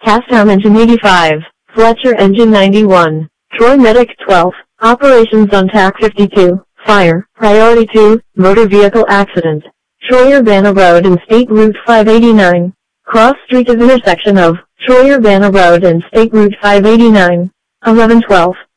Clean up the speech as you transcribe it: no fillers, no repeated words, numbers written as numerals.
Casttown Engine 85, Fletcher Engine 91, Troy Medic 12, Operations on TAC 52, Fire, Priority 2, Motor Vehicle Accident, Troy-Urbana Road and State Route 589, Cross Street is intersection of Troy-Urbana Road and State Route 589, 1112.